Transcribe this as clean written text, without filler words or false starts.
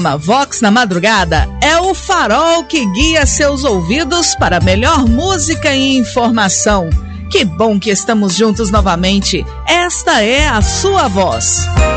Vox na Madrugada é o farol que guia seus ouvidos para melhor música e informação. Que bom que estamos juntos novamente. Esta é a sua voz.